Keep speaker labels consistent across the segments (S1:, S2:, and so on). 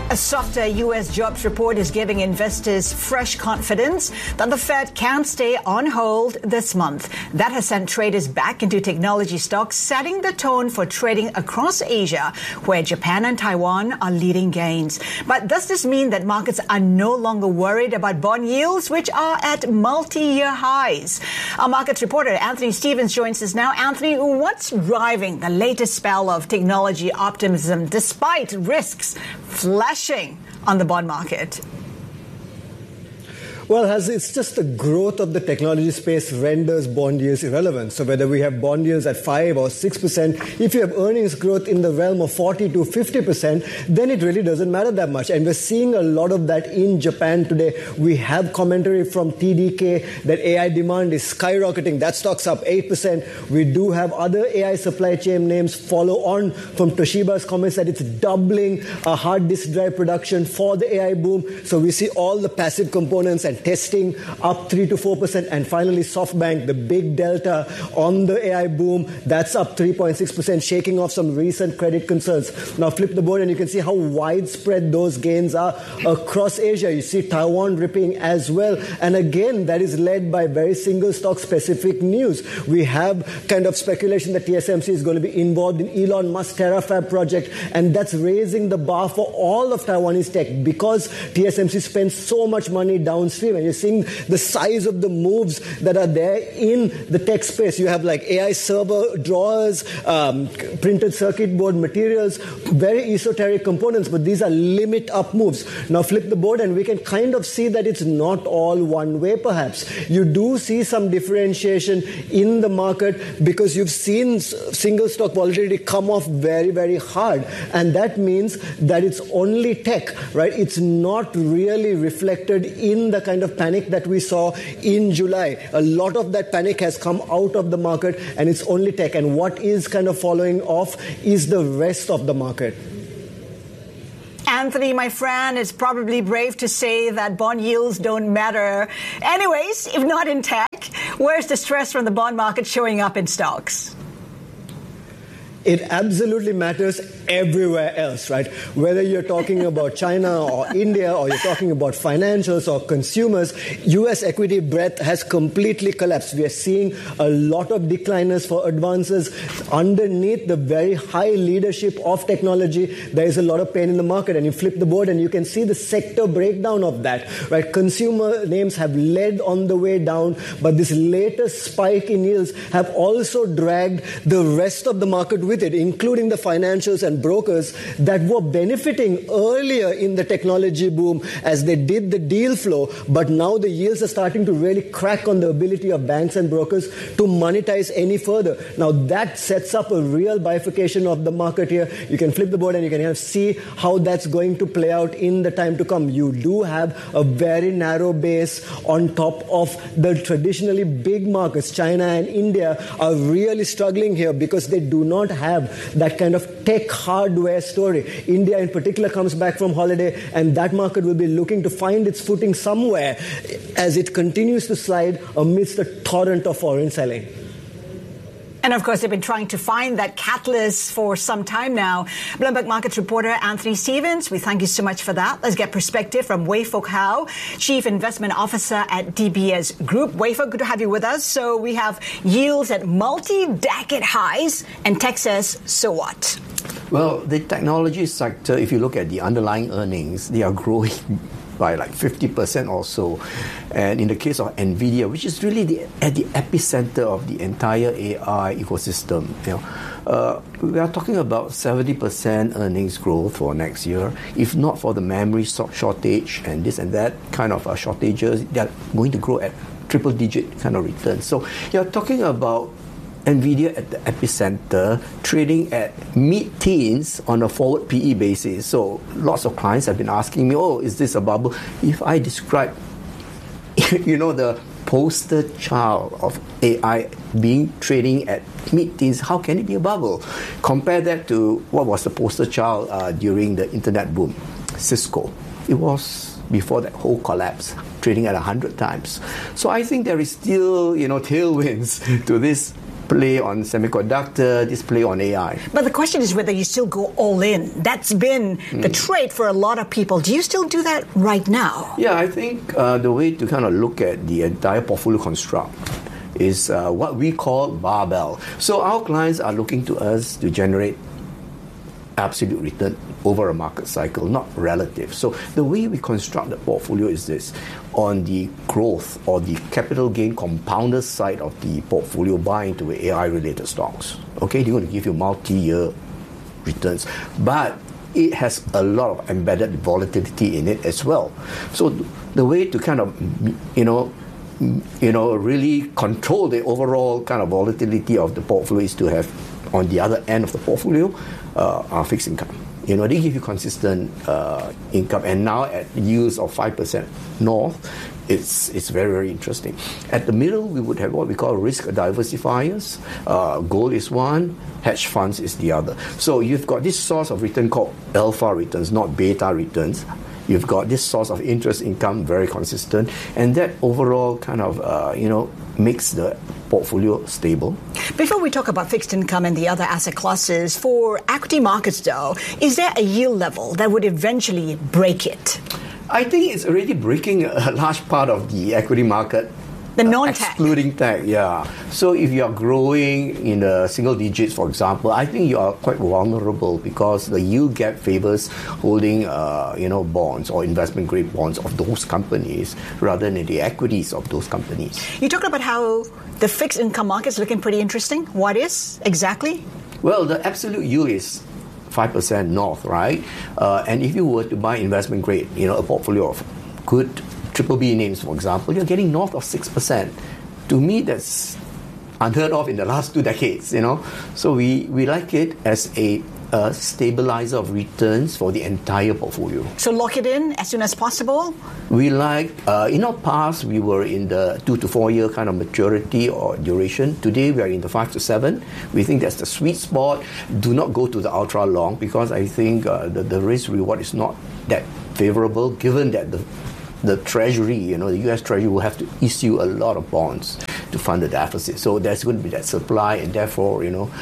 S1: A softer U.S. jobs report is giving investors fresh confidence that the Fed can stay on hold this month. That has sent traders back into technology stocks, setting the tone for trading across Asia, where Japan and Taiwan are leading gains. But does this mean that markets are no longer worried about bond yields, which are at multi-year highs? Our markets reporter Anthony Stevens joins us now. Anthony, what's driving the latest spell of technology optimism despite risks flashing on the bond market?
S2: Well, it's just the growth of the technology space renders bond yields irrelevant. So whether we have bond yields at 5 or 6%, if you have earnings growth in the realm of 40 to 50%, then it really doesn't matter that much. And we're seeing a lot of that in Japan today. We have commentary from TDK that AI demand is skyrocketing. That stock's up 8%. We do have other AI supply chain names follow on from Toshiba's comments that it's doubling hard disk drive production for the AI boom. So we see all the passive components and testing up 3 to 4%. And finally, SoftBank, the big delta on the AI boom, that's up 3.6%, shaking off some recent credit concerns. Now flip the board and you can see how widespread those gains are across Asia. You see Taiwan ripping as well. And again, that is led by very single stock specific news. We have kind of speculation that TSMC is going to be involved in Elon Musk's Terafab project. And that's raising the bar for all of Taiwanese tech because TSMC spends so much money downstream. And you're seeing the size of the moves that are there in the tech space. You have like AI server drawers, printed circuit board materials, very esoteric components, but these are limit up moves. Now flip the board and we can kind of see that it's not all one way perhaps. You do see some differentiation in the market because you've seen single stock volatility come off very, very hard. And that means that it's only tech, right? It's not really reflected in the kind of panic that we saw in July. A lot of that panic has come out of the market and it's only tech. And what is kind of following off is the rest of the market.
S1: Anthony, my friend, it's probably brave to say that bond yields don't matter. Anyways, if not in tech, where's the stress from the bond market showing up in stocks?
S2: It absolutely matters everywhere else, right? Whether you're talking about China or India or you're talking about financials or consumers, U.S. equity breadth has completely collapsed. We are seeing a lot of decliners for advances. Underneath the very high leadership of technology, there is a lot of pain in the market. And you flip the board and you can see the sector breakdown of that, right? Consumer names have led on the way down, but this latest spike in yields have also dragged the rest of the market with it, including the financials and brokers that were benefiting earlier in the technology boom as they did the deal flow, but now the yields are starting to really crack on the ability of banks and brokers to monetize any further. Now that sets up a real bifurcation of the market here. You can flip the board and you can see how that's going to play out in the time to come. You do have a very narrow base on top of the traditionally big markets. China and India are really struggling here because they do not have that kind of tech hardware story. India in particular comes back from holiday and that market will be looking to find its footing somewhere as it continues to slide amidst the torrent of foreign selling.
S1: And of course, they've been trying to find that catalyst for some time now. Bloomberg Markets reporter Anthony Stevens, we thank you so much for that. Let's get perspective from Wei Fok Hao, Chief Investment Officer at DBS Group. Wei Fok, good to have you with us. So we have yields at multi-decade highs, and tech says, so what?
S3: Well, the technology sector, if you look at the underlying earnings, they are growing by like 50% or so. And in the case of NVIDIA, which is really at the epicenter of the entire AI ecosystem, we are talking about 70% earnings growth for next year. If not for the memory shortage and this and that kind of shortages, they are going to grow at triple-digit kind of returns. So you're talking about NVIDIA at the epicenter, trading at mid-teens on a forward PE basis. So lots of clients have been asking me, is this a bubble? If I describe, the poster child of AI trading at mid-teens, how can it be a bubble? Compare that to what was the poster child during the internet boom, Cisco. It was before that whole collapse, trading at 100 times. So I think there is still, tailwinds to this play on semiconductor, this play on AI.
S1: But the question is whether you still go all in. That's been the trade for a lot of people. Do you still do that right now?
S3: Yeah, I think the way to kind of look at the entire portfolio construct is what we call barbell. So our clients are looking to us to generate absolute return over a market cycle, not relative. So the way we construct the portfolio is this. On the growth or the capital gain compounder side of the portfolio, buy into AI-related stocks. Okay, they're going to give you multi-year returns. But it has a lot of embedded volatility in it as well. So the way to kind of, really control the overall kind of volatility of the portfolio is to have, on the other end of the portfolio, are fixed income. They give you consistent income, and now at yields of 5% north, it's very, very interesting. At the middle, we would have what we call risk diversifiers. Gold is one, hedge funds is the other. So you've got this source of return called alpha returns, not beta returns. You've got this source of interest income, very consistent, and that overall kind of, makes the portfolio stable.
S1: Before we talk about fixed income and the other asset classes, for equity markets though, is there a yield level that would eventually break it?
S3: I think it's already breaking a large part of the equity market.
S1: The non-tech.
S3: Excluding tech, yeah. So if you are growing in the single digits, for example, I think you are quite vulnerable because the yield gap favors holding, bonds or investment grade bonds of those companies rather than the equities of those companies.
S1: You talked about how the fixed income market is looking pretty interesting. What is exactly?
S3: Well, the absolute yield is 5% north, right? And if you were to buy investment grade, a portfolio of good BBB names, for example, you're getting north of 6%. To me, that's unheard of in the last 2 decades, So we like it as a stabilizer of returns for the entire portfolio.
S1: So lock it in as soon as possible?
S3: We like, in our past, we were in the 2 to 4 year kind of maturity or duration. Today, we are in the 5 to 7. We think that's the sweet spot. Do not go to the ultra long because I think the risk reward is not that favorable given that the Treasury, the U.S. Treasury will have to issue a lot of bonds to fund the deficit. So there's going to be that supply, and therefore,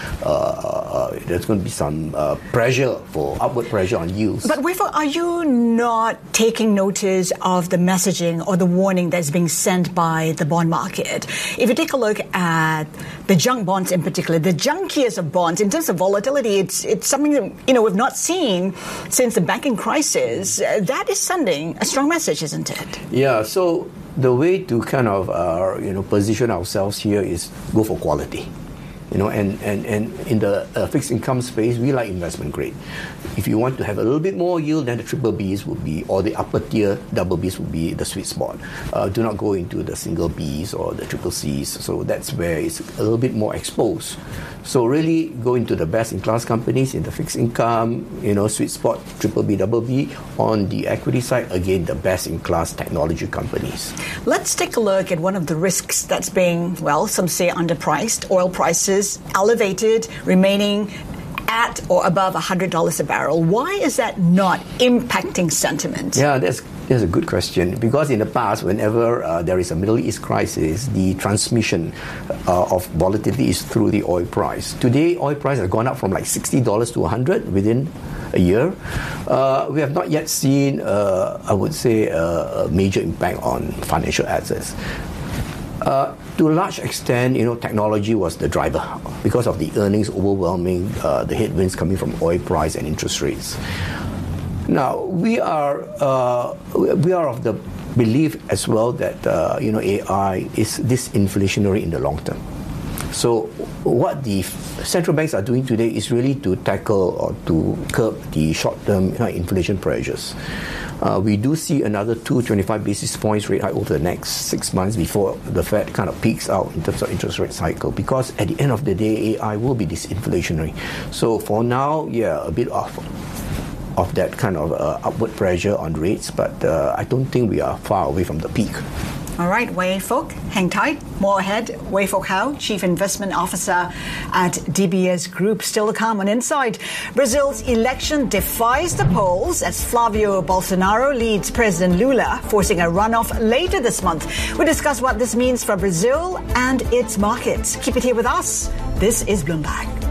S3: there's going to be some upward pressure on yields.
S1: But Wei Fong, are you not taking notice of the messaging or the warning that's being sent by the bond market? If you take a look at the junk bonds in particular, the junkiest of bonds, in terms of volatility, it's something that, we've not seen since the banking crisis. That is sending a strong message, isn't it?
S3: Yeah, so the way to kind of position ourselves here is go for quality. And in the fixed income space, we like investment grade. If you want to have a little bit more yield, then the triple Bs would be, or the upper tier double Bs would be the sweet spot. Do not go into the single Bs or the triple Cs. So that's where it's a little bit more exposed. So really go into the best-in-class companies in the fixed income, sweet spot, triple B, double B. On the equity side, again, the best-in-class technology companies.
S1: Let's take a look at one of the risks that's being, some say underpriced. Oil prices elevated, remaining at or above $100 a barrel. Why is that not impacting sentiment?
S3: Yeah, that's a good question. Because in the past, whenever there is a Middle East crisis, the transmission of volatility is through the oil price. Today, oil price has gone up from like $60 to $100 within a year. We have not yet seen, I would say, a major impact on financial assets. To a large extent, technology was the driver because of the earnings overwhelming the headwinds coming from oil price and interest rates. Now, we are of the belief as well that AI is disinflationary in the long term. So what the central banks are doing today is really to tackle or to curb the short-term inflation pressures. We do see another 225 basis points rate hike over the next 6 months before the Fed kind of peaks out in terms of interest rate cycle, because at the end of the day, AI will be disinflationary. So for now, a bit of that kind of upward pressure on rates, but I don't think we are far away from the peak.
S1: All right, Wei Fok, hang tight. More ahead. Wei Fok Hao, Chief Investment Officer at DBS Group. Still to come on Inside. Brazil's election defies the polls as Flavio Bolsonaro leads President Lula, forcing a runoff later this month. We'll discuss what this means for Brazil and its markets. Keep it here with us. This is Bloomberg.